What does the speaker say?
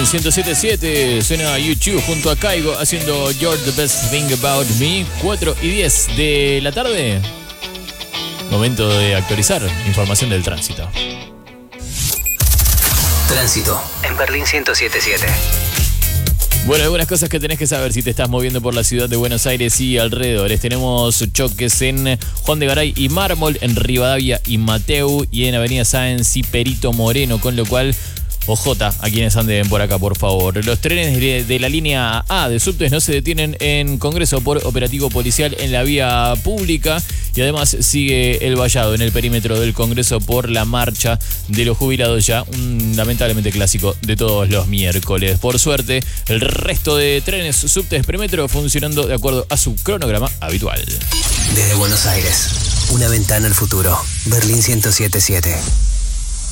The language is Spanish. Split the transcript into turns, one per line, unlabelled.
107.7 suena YouTube junto a Kaigo haciendo You're the Best Thing About Me. 4:10 de la tarde. Momento de actualizar información del tránsito.
Tránsito en Berlín 107.7.
Bueno, algunas cosas que tenés que saber si te estás moviendo por la ciudad de Buenos Aires y alrededores. Tenemos choques en Juan de Garay y Mármol, en Rivadavia y Mateu, y en Avenida Sáenz y Perito Moreno, con lo cual, ojota a quienes anden por acá, por favor. Los trenes de la línea A de subtes no se detienen en Congreso por operativo policial en la vía pública, y además sigue el vallado en el perímetro del Congreso por la marcha de los jubilados, ya un lamentablemente clásico de todos los miércoles. Por suerte, el resto de trenes subtes premetro funcionando de acuerdo a su cronograma habitual.
Desde Buenos Aires, una ventana al futuro. Berlín 107.7.